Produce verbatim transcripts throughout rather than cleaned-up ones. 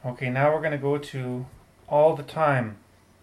Okay, now we're going to go to all the time.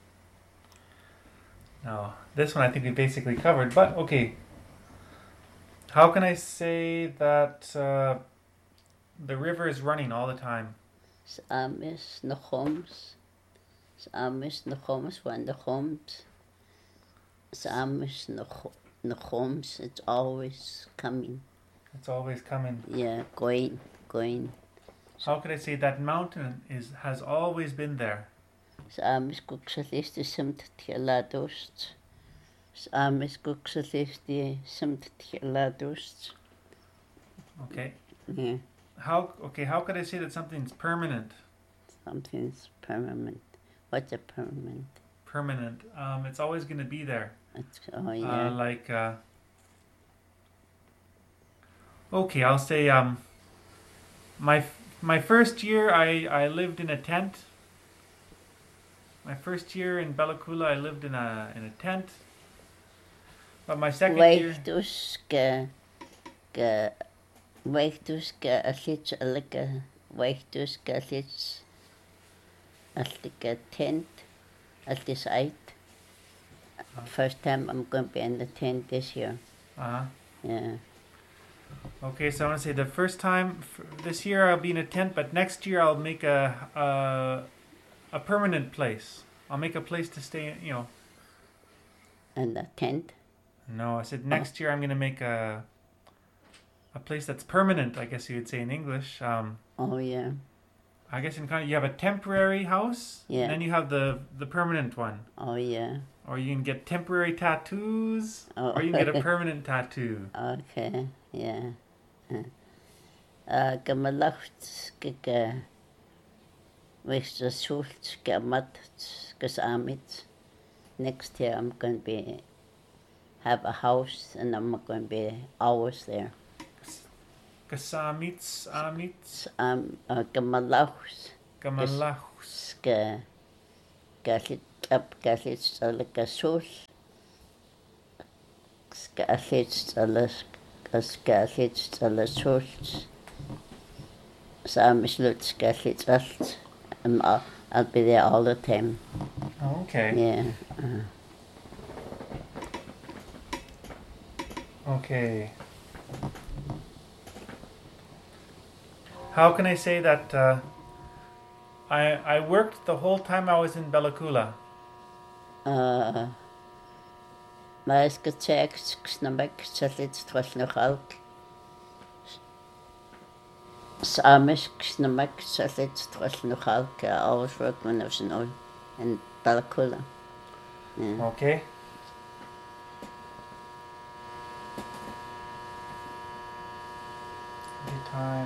Now, this one I think we basically covered, but okay. How can I say that uh, the river is running all the time? Samis Nahoms. Samis Nahoms when the homes. Samis Nahoms, it's always coming. It's always coming. Yeah, going, going. How could I say that mountain is has always been there? Samis Kuxalisti Simt Tialadust. Samis Kuxalisti Simt Tialadust. Okay. Yeah, How okay? How could I say that something's permanent? something's permanent. What's a permanent? Permanent. Um, it's always going to be there. It's, oh yeah. Uh, like. Uh, okay, I'll say. Um, my my first year, I I lived in a tent. My first year in Bellacoola, I lived in a in a tent. But my second year. Weichtus ge ge weichtus ge alits alike weichtus ge alits alike tent at this eight. First time I'm going to be in the tent this year. Uh huh. Yeah. Okay, so I want to say the first time f- this year I'll be in a tent, but next year I'll make a a, a permanent place. I'll make a place to stay. You know. And the tent. No, I said next year I'm gonna make a a place that's permanent. I guess you would say in English. Um, Oh yeah. I guess in Canada you have a temporary house, Yeah. and then you have the the permanent one. Oh yeah. Or you can get temporary tattoos, Oh. or you can get a permanent tattoo. Okay. Yeah. Uh, gemalacht ge weichtus schult gemat gesamit. Next year I'm going to be have a house and I'm going to be always there. Kasamits, amits, Um, uh, gemalachs, gamalachus. ge, galit up, galit stelle gasul, galit stelle, gas galit stelle sul, samislut galit alt. Um, I'll, I'll be there all the time. Oh, okay. Yeah. Uh, Okay. How can I say that uh, I I worked the whole time I was in Bellacoola? uh, mas gecheckt, snamek, salit stwas nog alt. Samish snamek, salit stwas nog alt. I always work when I was in, in Bellacoola. Yeah. Okay. Time.